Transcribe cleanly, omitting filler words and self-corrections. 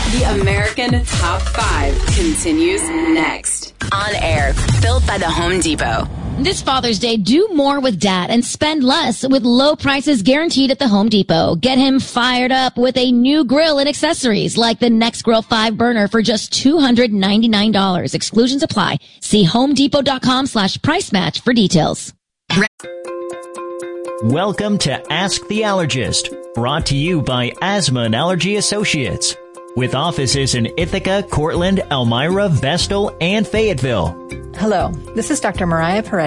The American Top 5 continues next. On Air, built by the Home Depot. This Father's Day, do more with Dad and spend less with low prices guaranteed at the Home Depot. Get him fired up with a new grill and accessories like the NextGrill 5-burner for just $299. Exclusions apply. See homedepot.com/price match for details. Welcome to Ask the Allergist, brought to you by Asthma and Allergy Associates, with offices in Ithaca, Cortland, Elmira, Vestal, and Fayetteville. Hello, this is Dr. Mariah Perez